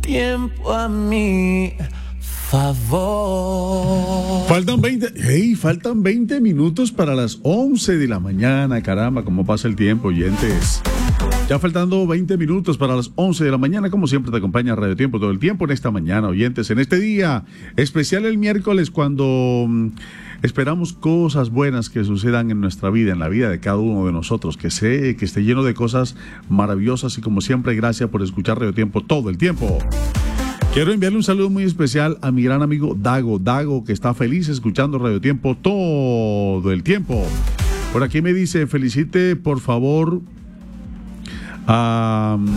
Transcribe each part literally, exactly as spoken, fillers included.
tiempo a mi favor. Faltan veinte, hey, faltan veinte minutos para las once de la mañana. Caramba, cómo pasa el tiempo, oyentes. Ya faltando veinte minutos para las once de la mañana, como siempre te acompaña Radio Tiempo todo el tiempo en esta mañana, oyentes, en este día especial el miércoles, cuando mm, esperamos cosas buenas que sucedan en nuestra vida, en la vida de cada uno de nosotros, que sé que esté lleno de cosas maravillosas, y como siempre, gracias por escuchar Radio Tiempo todo el tiempo. Quiero enviarle un saludo muy especial a mi gran amigo Dago, Dago, que está feliz escuchando Radio Tiempo todo el tiempo. Por aquí me dice, felicite por favor. Um,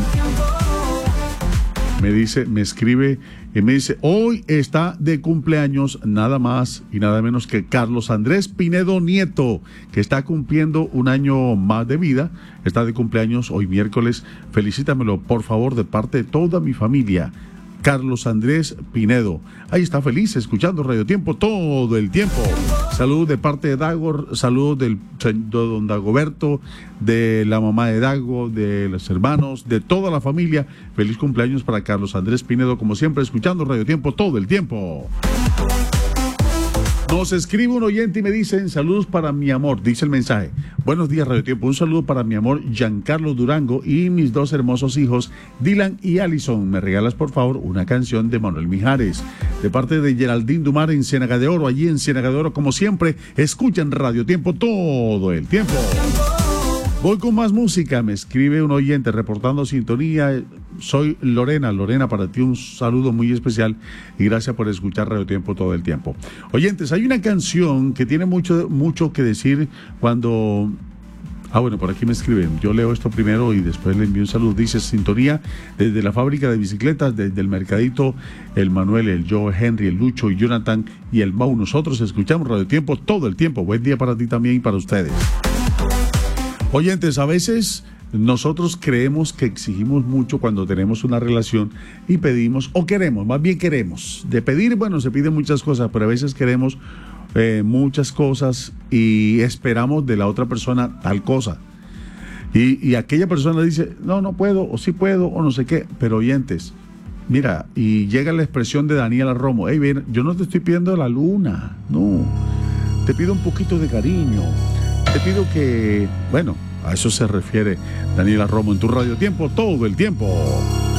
me dice, me escribe y me dice, hoy está de cumpleaños nada más y nada menos que Carlos Andrés Pinedo Nieto, que está cumpliendo un año más de vida. Está de cumpleaños hoy miércoles. Felicítamelo por favor de parte de toda mi familia. Carlos Andrés Pinedo, ahí está feliz escuchando Radio Tiempo todo el tiempo. Saludos de parte de Dago, saludos del de don Dagoberto, de la mamá de Dago, de los hermanos, de toda la familia. Feliz cumpleaños para Carlos Andrés Pinedo, como siempre escuchando Radio Tiempo todo el tiempo. Nos escribe un oyente y me dicen, saludos para mi amor, dice el mensaje. Buenos días, Radio Tiempo. Un saludo para mi amor Giancarlo Durango y mis dos hermosos hijos, Dylan y Allison. ¿Me regalas, por favor, una canción de Manuel Mijares? De parte de Geraldine Dumar en Ciénaga de Oro. Allí en Ciénaga de Oro, como siempre, escuchan Radio Tiempo todo el tiempo. Voy con más música. Me escribe un oyente reportando sintonía. Soy Lorena. Lorena, para ti un saludo muy especial y gracias por escuchar Radio Tiempo todo el tiempo. Oyentes, hay una canción que tiene mucho, mucho que decir cuando... Ah, bueno, por aquí me escriben. Yo leo esto primero y después le envío un saludo. Dice, sintonía desde la fábrica de bicicletas, desde el mercadito, el Manuel, el Joe, Henry, el Lucho y Jonathan y el Mau. Nosotros escuchamos Radio Tiempo todo el tiempo. Buen día para ti también y para ustedes. Oyentes, a veces nosotros creemos que exigimos mucho cuando tenemos una relación y pedimos, o queremos, más bien queremos. De pedir, bueno, se piden muchas cosas, pero a veces queremos eh, muchas cosas y esperamos de la otra persona tal cosa. Y, y aquella persona dice, no, no puedo, o sí puedo, o no sé qué. Pero oyentes, mira, y llega la expresión de Daniela Romo, hey, bien, yo no te estoy pidiendo la luna, no, te pido un poquito de cariño. Te pido que, bueno, a eso se refiere Daniela Romo en tu Radio Tiempo todo el tiempo.